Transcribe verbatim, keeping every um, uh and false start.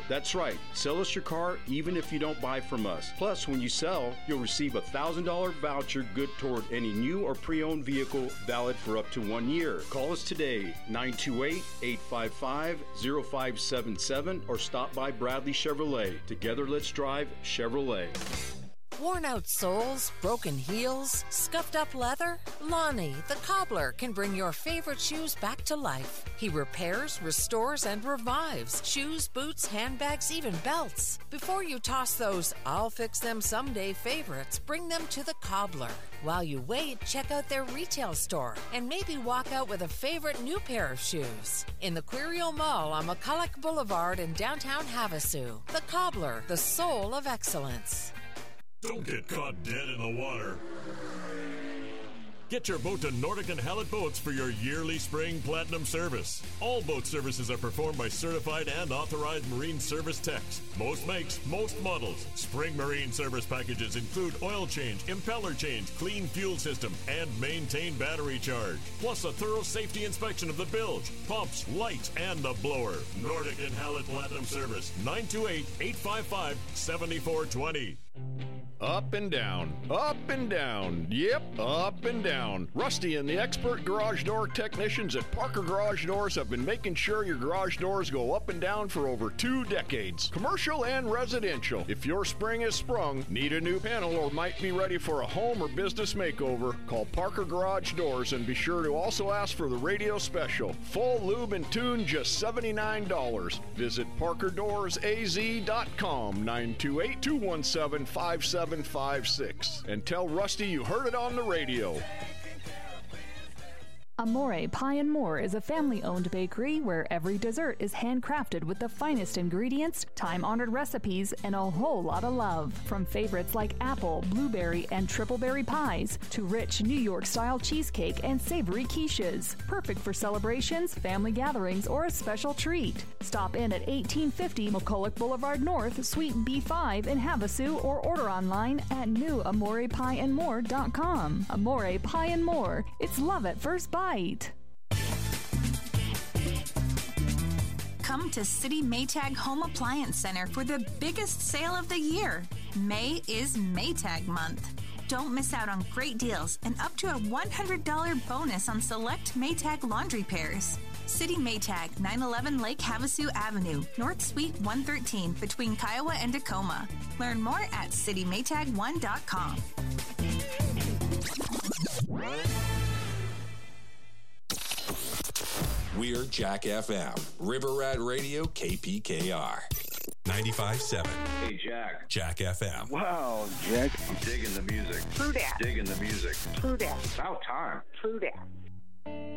That's right. Sell us your car even if you don't buy from us. Plus, when you sell, you'll receive a one thousand dollars voucher good toward any new or pre-owned vehicle valid for up to one year. Call us today, nine two eight, eight five five, zero five seven seven, or stop by Bradley Chevrolet. Together, let's drive Chevrolet. Worn out soles, broken heels, scuffed up leather? Lonnie, the cobbler, can bring your favorite shoes back to life. He repairs, restores, and revives shoes, boots, handbags, even belts. Before you toss those I'll fix them someday favorites, bring them to the cobbler. While you wait, check out their retail store and maybe walk out with a favorite new pair of shoes. In the Quirio Mall on McCulloch Boulevard in downtown Havasu. The Cobbler, the soul of excellence. Don't get caught dead in the water. Get your boat to Nordic and Hallett Boats for your yearly spring platinum service. All boat services are performed by certified and authorized marine service techs. Most makes, most models. Spring marine service packages include oil change, impeller change, clean fuel system, and maintained battery charge. Plus a thorough safety inspection of the bilge, pumps, lights, and the blower. Nordic and Hallett Platinum Service, nine two eight, eight five five, seven four two zero. Up and down, up and down, yep, up and down. Rusty and the expert garage door technicians at Parker Garage Doors have been making sure your garage doors go up and down for over two decades. Commercial and residential. If your spring is sprung, need a new panel, or might be ready for a home or business makeover, call Parker Garage Doors and be sure to also ask for the radio special. Full lube and tune, just seventy-nine dollars. Visit parker doors a z dot com, nine two eight, two one seven, five seven five six, and tell Rusty you heard it on the radio. Amore Pie and More is a family-owned bakery where every dessert is handcrafted with the finest ingredients, time-honored recipes, and a whole lot of love. From favorites like apple, blueberry, and triple berry pies to rich New York-style cheesecake and savory quiches. Perfect for celebrations, family gatherings, or a special treat. Stop in at eighteen fifty McCulloch Boulevard North, Suite B five in Havasu, or order online at new amore pie and more dot com. Amore Pie and More. It's love at first bite. Come to City Maytag Home Appliance Center for the biggest sale of the year. May is Maytag month. Don't miss out on great deals and up to a one hundred dollars bonus on select Maytag laundry pairs. City Maytag, nine eleven Lake Havasu Avenue, North Suite one thirteen, between Kiowa and Tacoma. Learn more at city maytag one dot com. We're Jack F M, River Rat Radio, K P K R. ninety-five point seven. Hey, Jack. Jack F M. Wow, Jack. I'm digging the music. True that. Digging the music. True that. About time. True that.